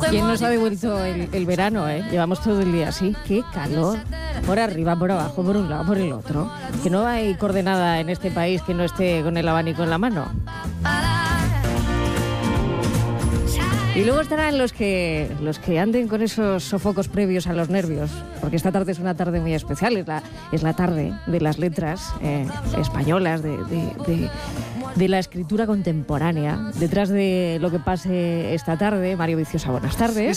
¿Quién nos ha devuelto el verano, eh? Llevamos todo el día así. ¡Qué calor! Por arriba, por abajo, por un lado, por el otro. Que no hay coordenada en este país que no esté con el abanico en la mano. Y luego estarán los que anden con esos sofocos previos a los nervios, porque esta tarde es una tarde muy especial, es la tarde de las letras españolas, de la escritura contemporánea. Detrás de lo que pase esta tarde, Mario Viciosa, buenas tardes.